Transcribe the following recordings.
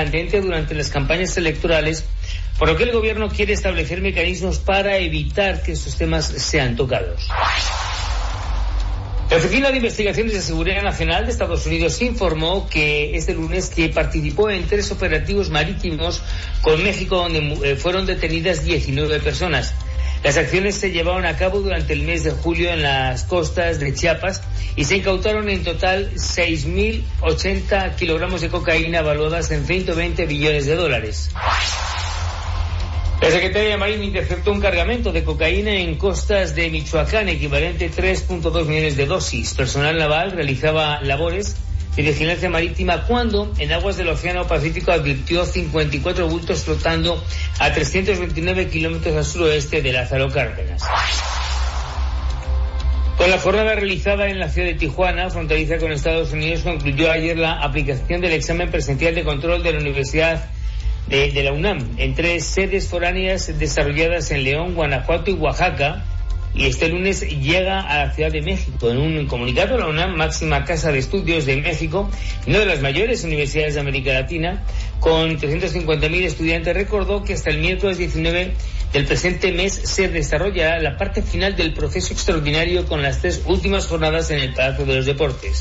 candente durante las campañas electorales, por lo que el gobierno quiere establecer mecanismos para evitar que estos temas sean tocados. La Oficina de Investigaciones de Seguridad Nacional de Estados Unidos informó que este lunes que participó en 3 operativos marítimos con México donde fueron detenidas 19 personas. Las acciones se llevaron a cabo durante el mes de julio en las costas de Chiapas y se incautaron en total 6.080 kilogramos de cocaína valuadas en $120 billones. La Secretaría de Marina interceptó un cargamento de cocaína en costas de Michoacán, equivalente a 3.2 millones de dosis. Personal naval realizaba labores de vigilancia marítima cuando en aguas del Océano Pacífico advirtió 54 bultos flotando a 329 kilómetros al suroeste de Lázaro Cárdenas. Con la jornada realizada en la ciudad de Tijuana, fronteriza con Estados Unidos, concluyó ayer la aplicación del examen presencial de control de la Universidad de la UNAM en 3 sedes foráneas desarrolladas en León, Guanajuato y Oaxaca, y este lunes llega a la Ciudad de México. En un comunicado, la UNAM, máxima casa de estudios de México, una de las mayores universidades de América Latina, con 350.000 estudiantes, recordó que hasta el miércoles 19 del presente mes se desarrollará la parte final del proceso extraordinario con las 3 últimas jornadas en el Palacio de los Deportes.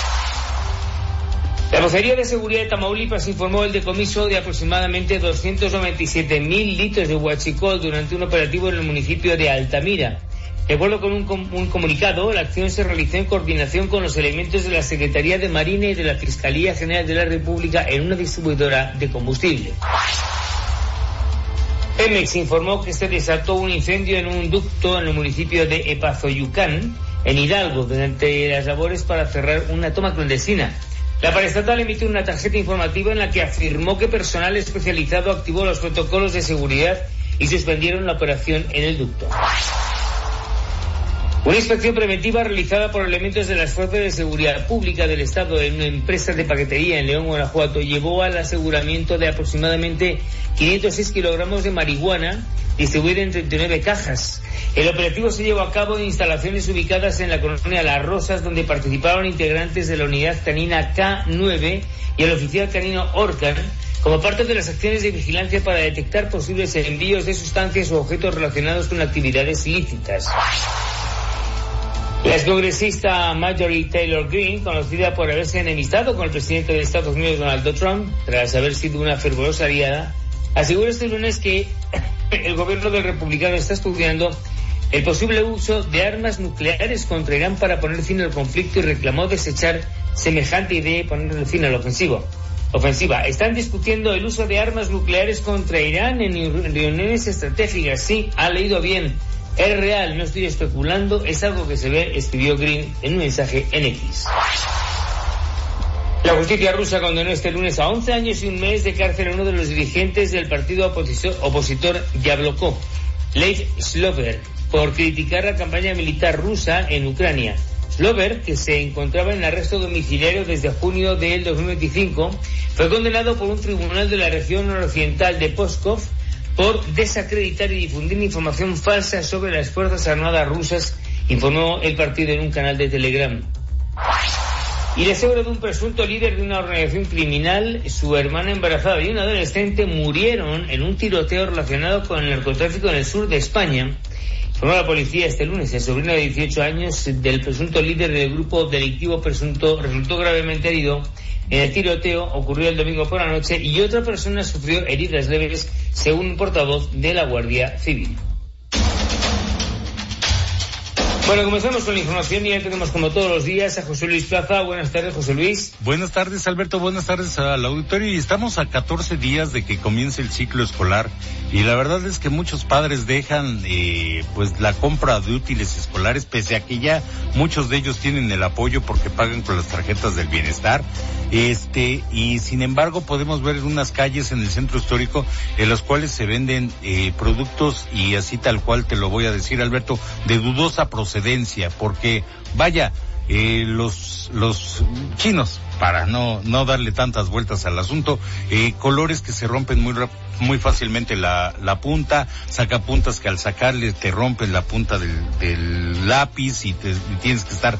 La Vocería de Seguridad de Tamaulipas informó el decomiso de aproximadamente 297.000 litros de huachicol durante un operativo en el municipio de Altamira. De acuerdo con un comunicado, la acción se realizó en coordinación con los elementos de la Secretaría de Marina y de la Fiscalía General de la República en una distribuidora de combustible. Pemex informó que se desató un incendio en un ducto en el municipio de Epazoyucán, en Hidalgo, durante las labores para cerrar una toma clandestina. La paraestatal emitió una tarjeta informativa en la que afirmó que personal especializado activó los protocolos de seguridad y suspendieron la operación en el ducto. Una inspección preventiva realizada por elementos de las fuerzas de seguridad pública del Estado en una empresa de paquetería en León, Guanajuato, llevó al aseguramiento de aproximadamente 506 kilogramos de marihuana distribuida en 39 cajas. El operativo se llevó a cabo en instalaciones ubicadas en la colonia Las Rosas, donde participaron integrantes de la unidad canina K9 y el oficial canino Orcan, como parte de las acciones de vigilancia para detectar posibles envíos de sustancias o objetos relacionados con actividades ilícitas. La excongresista Marjorie Taylor Greene, conocida por haberse enemistado con el presidente de Estados Unidos, Donald Trump, tras haber sido una fervorosa aliada, aseguró este lunes que el gobierno del republicano está estudiando el posible uso de armas nucleares contra Irán para poner fin al conflicto y reclamó desechar semejante idea y poner fin a la ofensiva. Están discutiendo el uso de armas nucleares contra Irán en reuniones estratégicas. Sí, ha leído bien. Es real, no estoy especulando, es algo que se ve, escribió Green en un mensaje en X. La justicia rusa condenó este lunes a 11 años y un mes de cárcel a uno de los dirigentes del partido opositor Yabloko, Lev Slover, por criticar la campaña militar rusa en Ucrania. Slover, que se encontraba en arresto domiciliario desde junio del 2025, fue condenado por un tribunal de la región noroccidental de Pskov por desacreditar y difundir información falsa sobre las Fuerzas Armadas rusas, informó el partido en un canal de Telegram. Y de seguro de un presunto líder de una organización criminal, su hermana embarazada y un adolescente murieron en un tiroteo relacionado con el narcotráfico en el sur de España. Informó la policía este lunes. El sobrino de 18 años del presunto líder del grupo delictivo resultó gravemente herido en el tiroteo. Ocurrió el domingo por la noche y otra persona sufrió heridas leves, según un portavoz de la Guardia Civil. Bueno, comenzamos con la información y ya tenemos como todos los días a José Luis Plaza. Buenas tardes, José Luis. Buenas tardes, Alberto. Buenas tardes al auditorio. Y estamos a 14 días de que comience el ciclo escolar y la verdad es que muchos padres dejan pues la compra de útiles escolares, pese a que ya muchos de ellos tienen el apoyo porque pagan con las tarjetas del bienestar. Y sin embargo podemos ver unas calles en el centro histórico en las cuales se venden productos, y así tal cual te lo voy a decir, Alberto, de dudosa procedencia, porque vaya, los chinos, para no darle tantas vueltas al asunto, colores que se rompen muy fácilmente la punta, sacapuntas que al sacarle te rompen la punta del lápiz y tienes que estar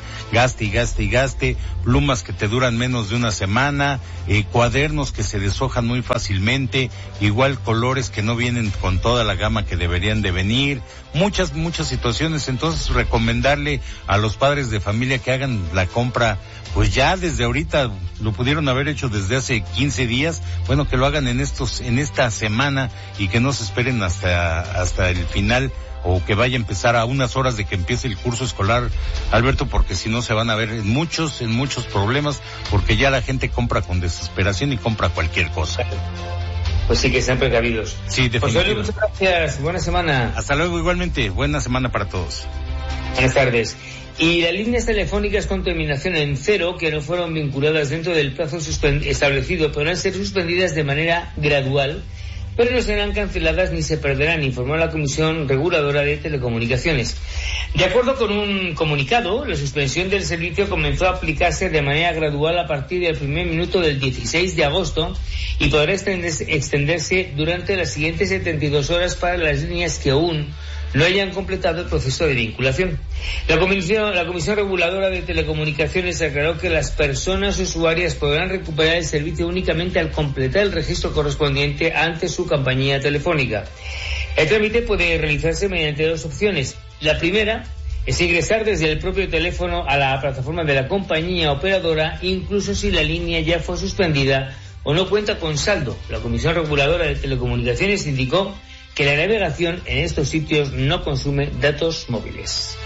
gaste, plumas que te duran menos de una semana, cuadernos que se deshojan muy fácilmente, igual colores que no vienen con toda la gama que deberían de venir, muchas situaciones. Entonces recomendarle a los padres de familia que hagan la compra, pues ya desde ahorita, lo pudieron haber hecho desde hace 15 días, bueno, que lo hagan en esta semana y que no se esperen hasta el final, o que vaya a empezar a unas horas de que empiece el curso escolar, Alberto, porque si no se van a ver en muchos problemas, porque ya la gente compra con desesperación y compra cualquier cosa. Pues sí, que sean precavidos. Sí, definitivamente. José, muchas gracias, buena semana. Hasta luego, igualmente, buena semana para todos. Buenas tardes. Y las líneas telefónicas con terminación en 0 que no fueron vinculadas dentro del plazo establecido podrán ser suspendidas de manera gradual, pero no serán canceladas ni se perderán, informó la Comisión Reguladora de Telecomunicaciones. De acuerdo con un comunicado, la suspensión del servicio comenzó a aplicarse de manera gradual a partir del primer minuto del 16 de agosto y podrá extenderse durante las siguientes 72 horas para las líneas que aún no hayan completado el proceso de vinculación. La Comisión Reguladora de Telecomunicaciones aclaró que las personas usuarias podrán recuperar el servicio únicamente al completar el registro correspondiente ante su compañía telefónica. El trámite puede realizarse mediante dos opciones. La primera es ingresar desde el propio teléfono a la plataforma de la compañía operadora, incluso si la línea ya fue suspendida o no cuenta con saldo. La Comisión Reguladora de Telecomunicaciones indicó que la navegación en estos sitios no consume datos móviles.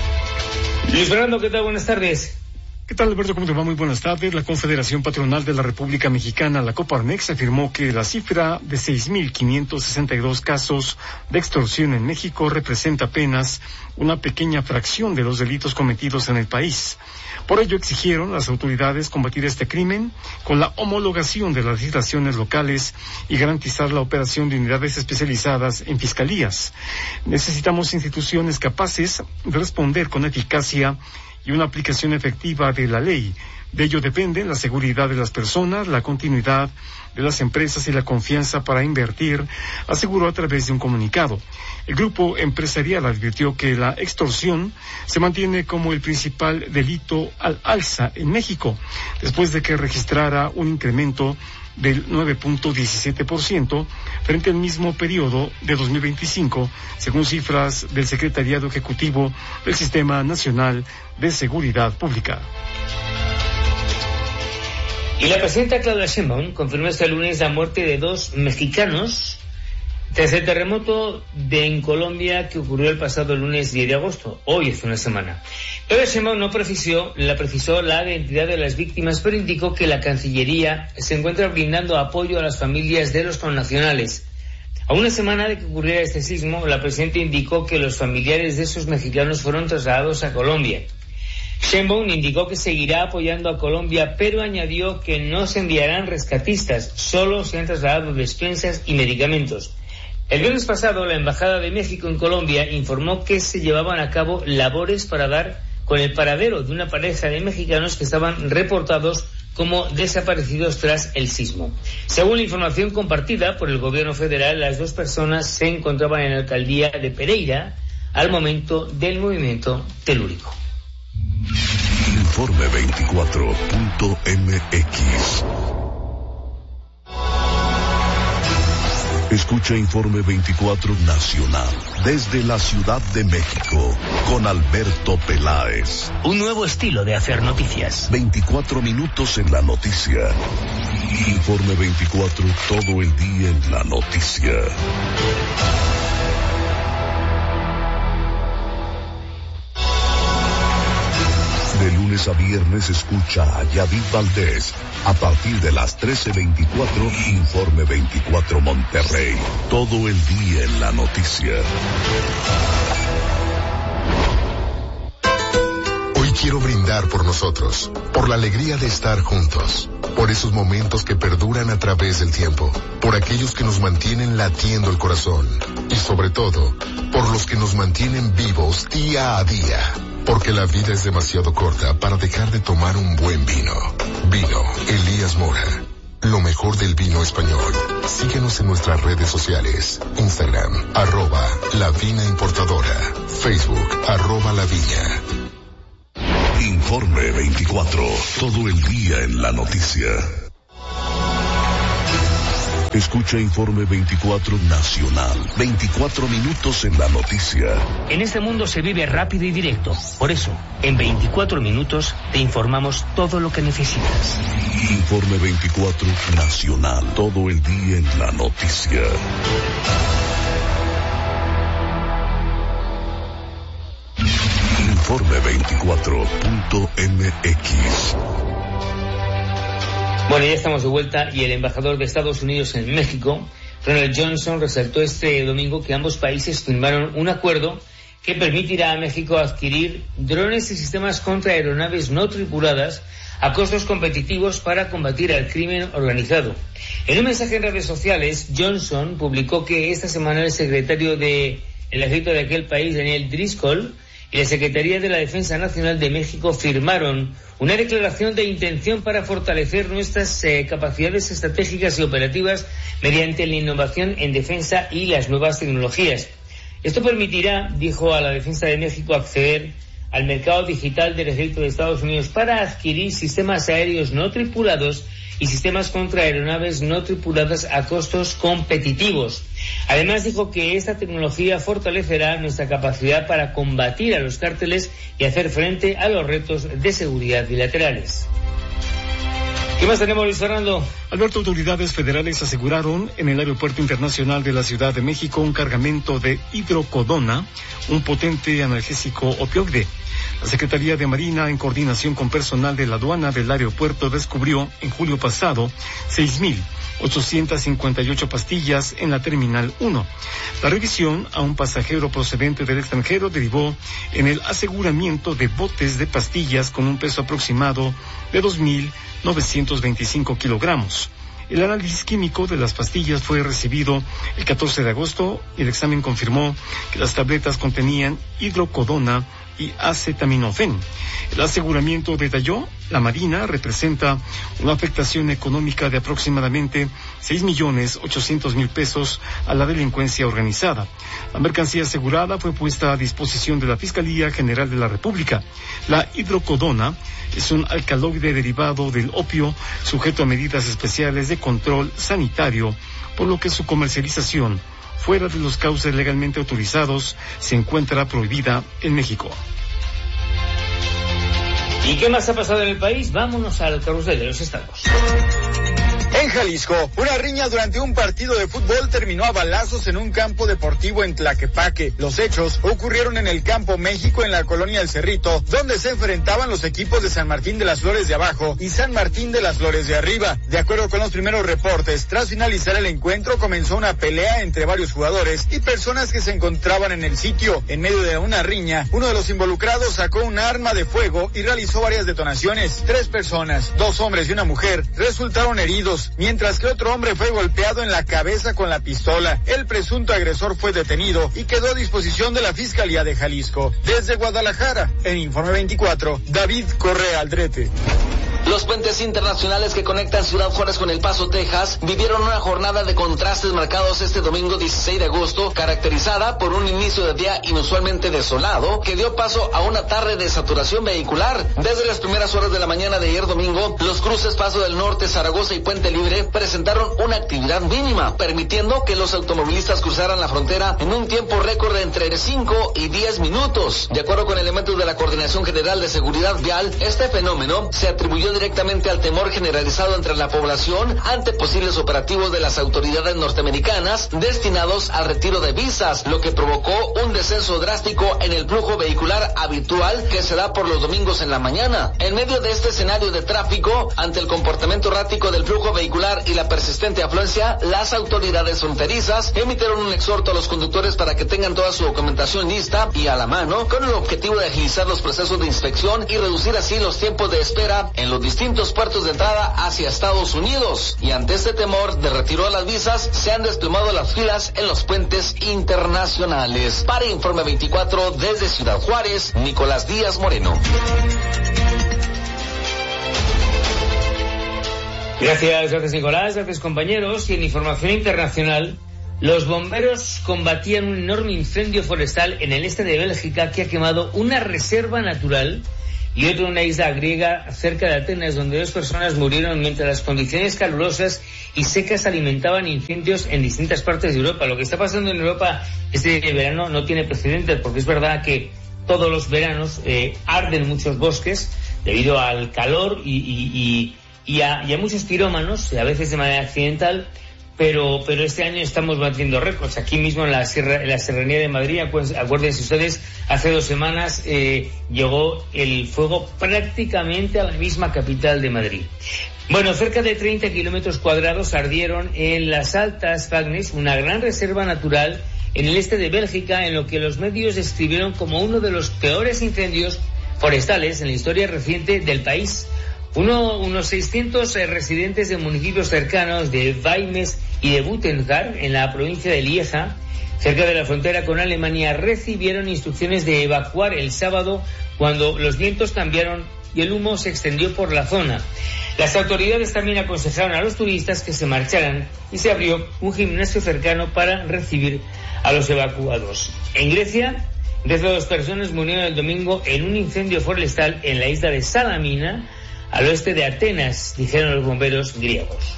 Luis Fernando, ¿qué tal? Buenas tardes. ¿Qué tal, Alberto? ¿Cómo te va? Muy buenas tardes. La Confederación Patronal de la República Mexicana, la Coparmex, afirmó que la cifra de 6.562 casos de extorsión en México representa apenas una pequeña fracción de los delitos cometidos en el país. Por ello exigieron a las autoridades combatir este crimen con la homologación de las legislaciones locales y garantizar la operación de unidades especializadas en fiscalías. Necesitamos instituciones capaces de responder con eficacia y una aplicación efectiva de la ley. De ello depende la seguridad de las personas, la continuidad de las empresas y la confianza para invertir, aseguró a través de un comunicado. El grupo empresarial advirtió que la extorsión se mantiene como el principal delito al alza en México, después de que registrara un incremento del 9.17% frente al mismo periodo de 2025, según cifras del Secretariado Ejecutivo del Sistema Nacional de Seguridad Pública. Y la presidenta Claudia Sheinbaum confirmó este lunes la muerte de 2 mexicanos tras el terremoto en Colombia que ocurrió el pasado lunes 10 de agosto. Hoy es una semana. Claudia Sheinbaum no precisó la identidad de las víctimas, pero indicó que la Cancillería se encuentra brindando apoyo a las familias de los connacionales. A una semana de que ocurriera este sismo, la presidenta indicó que los familiares de esos mexicanos fueron trasladados a Colombia. Sheinbaum indicó que seguirá apoyando a Colombia, pero añadió que no se enviarán rescatistas, solo se han trasladado despensas y medicamentos. El viernes pasado, la Embajada de México en Colombia informó que se llevaban a cabo labores para dar con el paradero de una pareja de mexicanos que estaban reportados como desaparecidos tras el sismo. Según la información compartida por el gobierno federal, las 2 personas se encontraban en la alcaldía de Pereira al momento del movimiento telúrico. Informe 24.mx. Escucha Informe 24 Nacional desde la Ciudad de México con Alberto Peláez. Un nuevo estilo de hacer noticias. 24 minutos en la noticia. Informe 24, todo el día en la noticia. De lunes a viernes escucha a Yadid Valdés a partir de las 13:24, Informe 24 Monterrey. Todo el día en la noticia. Hoy quiero brindar por nosotros, por la alegría de estar juntos, por esos momentos que perduran a través del tiempo, por aquellos que nos mantienen latiendo el corazón y sobre todo, por los que nos mantienen vivos día a día. porque la vida es demasiado corta para dejar de tomar un buen vino. Vino Elías Mora, lo mejor del vino español. Síguenos en nuestras redes sociales, Instagram, @La Vina Importadora, Facebook, @La Viña. Informe 24, todo el día en la noticia. Escucha Informe 24 Nacional, 24 minutos en la noticia. En este mundo se vive rápido y directo. Por eso, en 24 minutos te informamos todo lo que necesitas. Informe 24 Nacional, todo el día en la noticia. Informe 24.mx. Bueno, ya estamos de vuelta y el embajador de Estados Unidos en México, Ronald Johnson, resaltó este domingo que ambos países firmaron un acuerdo que permitirá a México adquirir drones y sistemas contra aeronaves no tripuladas a costos competitivos para combatir al crimen organizado. En un mensaje en redes sociales, Johnson publicó que esta semana el secretario del Ejército de aquel país, Daniel Driscoll, y la Secretaría de la Defensa Nacional de México firmaron una declaración de intención para fortalecer nuestras capacidades estratégicas y operativas mediante la innovación en defensa y las nuevas tecnologías. Esto permitirá, dijo a la Defensa de México, acceder al mercado digital del Ejército de Estados Unidos para adquirir sistemas aéreos no tripulados y sistemas contra aeronaves no tripuladas a costos competitivos. Además dijo que esta tecnología fortalecerá nuestra capacidad para combatir a los cárteles y hacer frente a los retos de seguridad bilaterales. ¿Qué más tenemos, Luis Fernando? Alberto, autoridades federales aseguraron en el Aeropuerto Internacional de la Ciudad de México un cargamento de hidrocodona, un potente analgésico opioide. La Secretaría de Marina, en coordinación con personal de la aduana del aeropuerto, descubrió en julio pasado 6,858 pastillas en la Terminal 1. La revisión a un pasajero procedente del extranjero derivó en el aseguramiento de botes de pastillas con un peso aproximado de 2,925 kilogramos. El análisis químico de las pastillas fue recibido el 14 de agosto y el examen confirmó que las tabletas contenían hidrocodona y acetaminofén. El aseguramiento detalló, la Marina representa una afectación económica de aproximadamente 6,800,000 pesos a la delincuencia organizada. La mercancía asegurada fue puesta a disposición de la Fiscalía General de la República. La hidrocodona es un alcaloide derivado del opio sujeto a medidas especiales de control sanitario, por lo que su comercialización fuera de los cauces legalmente autorizados se encuentra prohibida en México. ¿Y qué más ha pasado en el país? Vámonos al carrusel de los estados. En Jalisco, una riña durante un partido de fútbol terminó a balazos en un campo deportivo en Tlaquepaque. Los hechos ocurrieron en el Campo México, en la colonia El Cerrito, donde se enfrentaban los equipos de San Martín de las Flores de abajo y San Martín de las Flores de arriba. De acuerdo con los primeros reportes, tras finalizar el encuentro comenzó una pelea entre varios jugadores y personas que se encontraban en el sitio. En medio de una riña, uno de los involucrados sacó un arma de fuego y realizó varias detonaciones. 3 personas, 2 hombres y una mujer, resultaron heridos, mientras que otro hombre fue golpeado en la cabeza con la pistola. El presunto agresor fue detenido y quedó a disposición de la Fiscalía de Jalisco. Desde Guadalajara, en Informe 24, David Correa Aldrete. Los puentes internacionales que conectan Ciudad Juárez con El Paso, Texas, vivieron una jornada de contrastes marcados este domingo 16 de agosto, caracterizada por un inicio de día inusualmente desolado, que dio paso a una tarde de saturación vehicular. Desde las primeras horas de la mañana de ayer domingo, los cruces Paso del Norte, Zaragoza y Puente Libre presentaron una actividad mínima, permitiendo que los automovilistas cruzaran la frontera en un tiempo récord de entre 5 y 10 minutos. De acuerdo con elementos de la Coordinación General de Seguridad Vial, este fenómeno se atribuyó directamente al temor generalizado entre la población ante posibles operativos de las autoridades norteamericanas destinados al retiro de visas, lo que provocó un descenso drástico en el flujo vehicular habitual que se da por los domingos en la mañana. En medio de este escenario de tráfico, ante el comportamiento errático del flujo vehicular y la persistente afluencia, las autoridades fronterizas emitieron un exhorto a los conductores para que tengan toda su documentación lista y a la mano, con el objetivo de agilizar los procesos de inspección y reducir así los tiempos de espera en los distintos puertos de entrada hacia Estados Unidos. Y ante este temor de retiro de las visas, se han desplomado las filas en los puentes internacionales. Para Informe 24 desde Ciudad Juárez, Nicolás Díaz Moreno. Gracias Nicolás, gracias compañeros. Y en información internacional, los bomberos combatían un enorme incendio forestal en el este de Bélgica que ha quemado una reserva natural y otro en una isla griega cerca de Atenas, donde 2 personas murieron mientras las condiciones calurosas y secas alimentaban incendios en distintas partes de Europa. Lo que está pasando en Europa este verano no tiene precedentes, porque es verdad que todos los veranos arden muchos bosques debido al calor y a muchos pirómanos, a veces de manera accidental, pero este año estamos batiendo récords. Aquí mismo en la Serranía de Madrid, acuérdense ustedes, hace 2 semanas llegó el fuego prácticamente a la misma capital de Madrid. Bueno, cerca de 30 kilómetros cuadrados ardieron en las Altas Fagnes, una gran reserva natural en el este de Bélgica, en lo que los medios describieron como uno de los peores incendios forestales en la historia reciente del país. Unos 600 residentes de municipios cercanos de Weimers y de Butengar, en la provincia de Lieja, cerca de la frontera con Alemania, recibieron instrucciones de evacuar el sábado cuando los vientos cambiaron y el humo se extendió por la zona. Las autoridades también aconsejaron a los turistas que se marcharan y se abrió un gimnasio cercano para recibir a los evacuados. En Grecia, 2 personas murieron el domingo en un incendio forestal en la isla de Salamina, al oeste de Atenas, dijeron los bomberos griegos.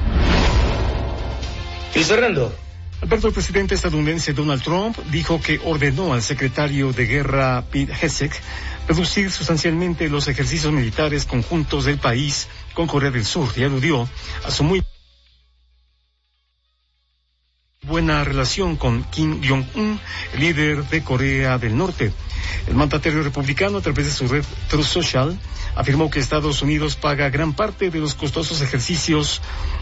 Y Fernando. Alberto, el presidente estadounidense Donald Trump dijo que ordenó al secretario de Guerra Pete Hegseth reducir sustancialmente los ejercicios militares conjuntos del país con Corea del Sur y aludió a su muy buena relación con Kim Jong-un, el líder de Corea del Norte. El mandatario republicano, a través de su red Truth Social, afirmó que Estados Unidos paga gran parte de los costosos ejercicios.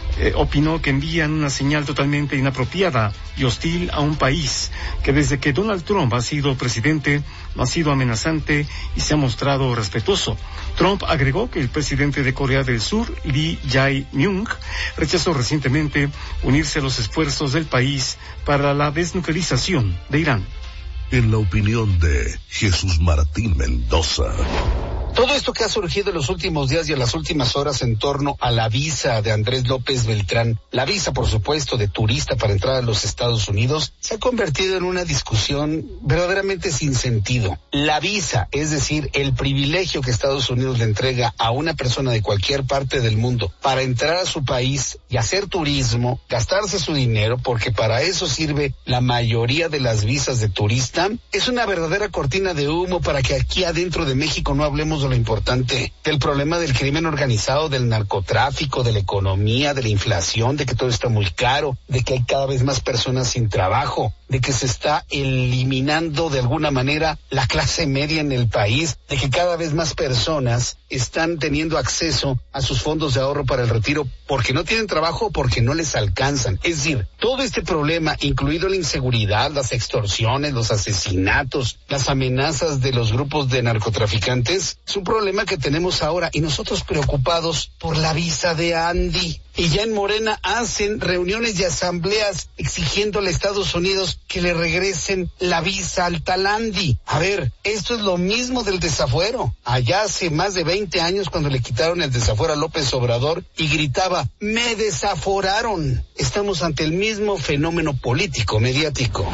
Opinó que envían una señal totalmente inapropiada y hostil a un país que desde que Donald Trump ha sido presidente no ha sido amenazante y se ha mostrado respetuoso. Trump agregó que el presidente de Corea del Sur, Lee Jae-myung, rechazó recientemente unirse a los esfuerzos del país para la desnuclearización de Irán. En la opinión de Jesús Martín Mendoza. Todo esto que ha surgido en los últimos días y en las últimas horas en torno a la visa de Andrés López Beltrán, la visa, por supuesto, de turista para entrar a los Estados Unidos, se ha convertido en una discusión verdaderamente sin sentido. La visa, es decir, el privilegio que Estados Unidos le entrega a una persona de cualquier parte del mundo para entrar a su país y hacer turismo, gastarse su dinero, porque para eso sirve la mayoría de las visas de turista, es una verdadera cortina de humo para que aquí adentro de México no hablemos de lo importante, del problema del crimen organizado, del narcotráfico, de la economía, de la inflación, de que todo está muy caro, de que hay cada vez más personas sin trabajo, de que se está eliminando de alguna manera la clase media en el país, de que cada vez más personas están teniendo acceso a sus fondos de ahorro para el retiro porque no tienen trabajo o porque no les alcanzan. Es decir, todo este problema, incluido la inseguridad, las extorsiones, los asesinatos, las amenazas de los grupos de narcotraficantes, es un problema que tenemos ahora y nosotros preocupados por la visa de Andy. Y ya en Morena hacen reuniones y asambleas exigiéndole a Estados Unidos que le regresen la visa al tal Andy. A ver, esto es lo mismo del desafuero. Allá hace más de 20 años cuando le quitaron el desafuero a López Obrador y gritaba, ¡me desaforaron! Estamos ante el mismo fenómeno político, mediático.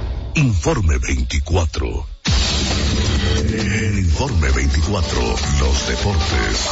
Informe 24. En Informe 24, los deportes.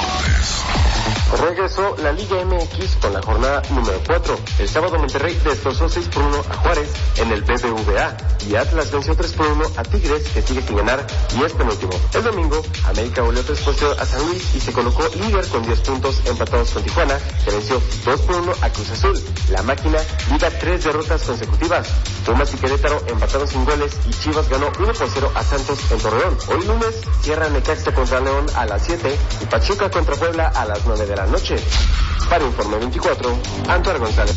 Regresó la Liga MX con la jornada número 4. El sábado Monterrey destrozó 6-1 a Juárez en el BBVA y Atlas venció 3-1 a Tigres, que sigue sin ganar y es penúltimo. El domingo, América goleó 3-0 a San Luis y se colocó líder con 10 puntos empatados con Tijuana, que venció 2-1 a Cruz Azul. La máquina liga 3 derrotas consecutivas. Pumas y Querétaro empataron sin goles y Chivas ganó 1-0 a Santos en Torreón. Hoy lunes cierra Necaxa contra León a las 7 y Pachuca contra Puebla a las 9 de la noche. Para Informe 24, Antonio González.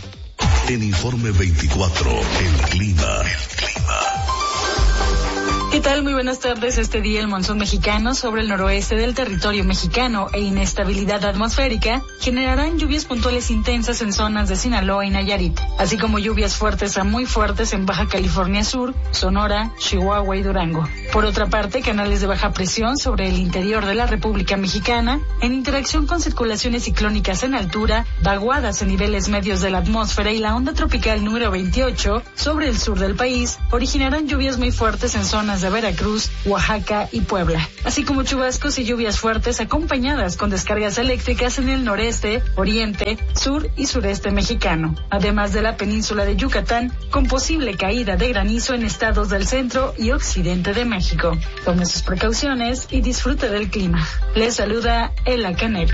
En Informe 24, el clima. ¿Qué tal? Muy buenas tardes. Este día el monzón mexicano sobre el noroeste del territorio mexicano e inestabilidad atmosférica generarán lluvias puntuales intensas en zonas de Sinaloa y Nayarit, así como lluvias fuertes a muy fuertes en Baja California Sur, Sonora, Chihuahua y Durango. Por otra parte, canales de baja presión sobre el interior de la República Mexicana, en interacción con circulaciones ciclónicas en altura, vaguadas en niveles medios de la atmósfera y la onda tropical número 28 sobre el sur del país, originarán lluvias muy fuertes en zonas de Veracruz, Oaxaca y Puebla, así como chubascos y lluvias fuertes acompañadas con descargas eléctricas en el noreste, oriente, sur y sureste mexicano, además de la península de Yucatán, con posible caída de granizo en estados del centro y occidente de México. Tome sus precauciones y disfrute del clima. Les saluda Ela Canet.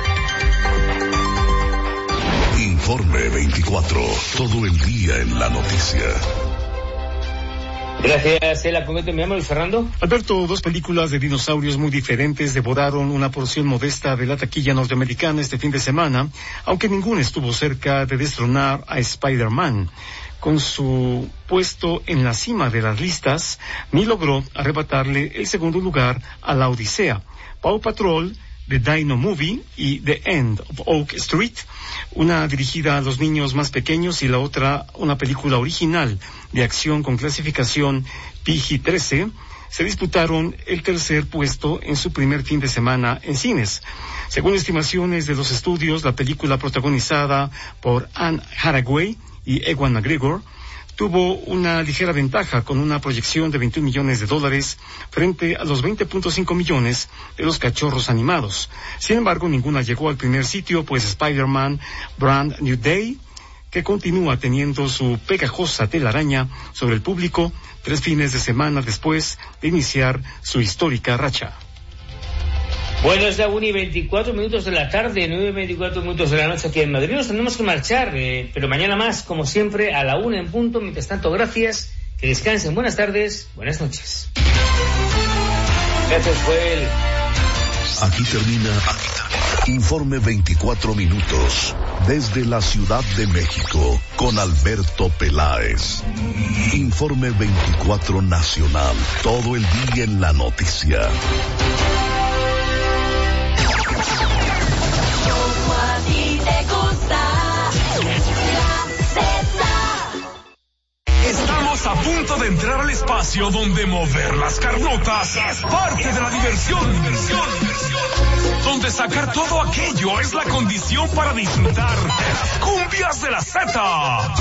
Informe 24, todo el día en la noticia. Gracias, Ela. ¿Cómo te llamas, Luis Fernando? Alberto, dos películas de dinosaurios muy diferentes devoraron una porción modesta de la taquilla norteamericana este fin de semana, aunque ninguna estuvo cerca de destronar a Spider-Man. Con su puesto en la cima de las listas, ni logró arrebatarle el segundo lugar a La Odisea, Paw Patrol, The Dino Movie y The End of Oak Street, una dirigida a los niños más pequeños y la otra una película original de acción con clasificación PG-13, se disputaron el tercer puesto en su primer fin de semana en cines. Según estimaciones de los estudios, la película protagonizada por Anne Hathaway y Ewan McGregor tuvo una ligera ventaja con una proyección de $21 millones frente a los 20.5 millones de los cachorros animados. Sin embargo, ninguna llegó al primer sitio, pues Spider-Man Brand New Day, que continúa teniendo su pegajosa telaraña sobre el público 3 fines de semana después de iniciar su histórica racha. Bueno, es la 1:24 de la tarde, 9:24 de la noche aquí en Madrid. Nos tenemos que marchar, pero mañana más, como siempre, a la 1 en punto. Mientras tanto, gracias, que descansen. Buenas tardes, buenas noches. Gracias, Joel. Aquí termina Informe 24 minutos desde la Ciudad de México con Alberto Peláez. Informe 24 nacional, todo el día en la noticia. Estamos a punto de entrar al espacio donde mover las carnotas es parte de la diversión. Donde sacar todo aquello es la condición para disfrutar de las cumbias de la Z.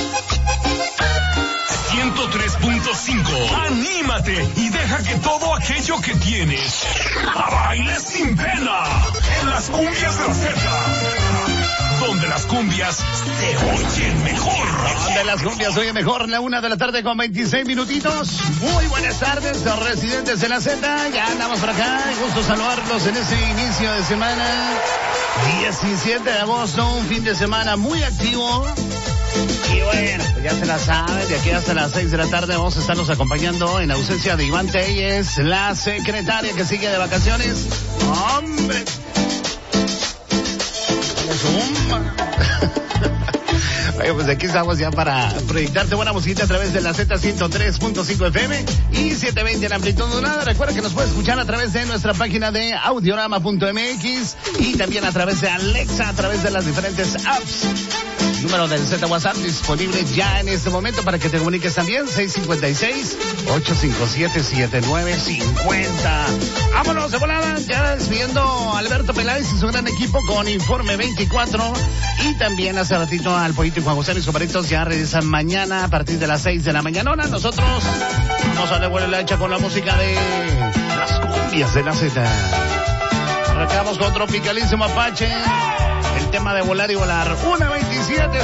103.5. Anímate y deja que todo aquello que tienes baile sin pena en las cumbias de la Z. Donde las cumbias se oyen mejor. Donde las cumbias se oyen mejor, la 1 de la tarde con 26 minutitos. Muy buenas tardes, los residentes de la Z. Ya andamos por acá. Gusto saludarlos en este inicio de semana. 17 de agosto, un fin de semana muy activo. Y bueno, pues ya se la saben, de aquí hasta las 6 de la tarde vamos a estarnos acompañando en ausencia de Iván Telles, la secretaria que sigue de vacaciones. ¡Hombre! Oye, pues aquí estamos ya para proyectarte buena musiquita a través de la Z 103.5 FM y 720 en amplitud modulada. Recuerda que nos puedes escuchar a través de nuestra página de audiorama.mx y también a través de Alexa, a través de las diferentes apps. Número del Z WhatsApp disponible ya en este momento para que te comuniques también, 656-857-7950. Vámonos de volada, ya despidiendo a Alberto Peláez y su gran equipo con Informe 24 y también hace ratito al Pollito y Juan José, mis compadritos, ya regresan mañana a partir de las 6 de la mañana. Nosotros vamos a devolver la hecha con la música de las cumbias de la Z. Arrancamos con Tropicalísimo Apache. El tema de volar y volar. 1:27.